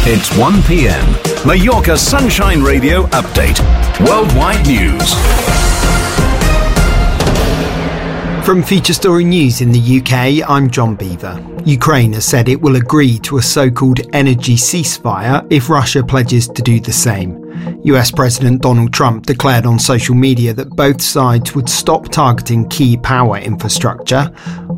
It's 1 p.m. Mallorca Sunshine Radio Update. Worldwide news. From Feature Story News in the UK, I'm John Beaver. Ukraine has said it will agree to a so-called energy ceasefire if Russia pledges to do the same. US President Donald Trump declared on social media that both sides would stop targeting key power infrastructure,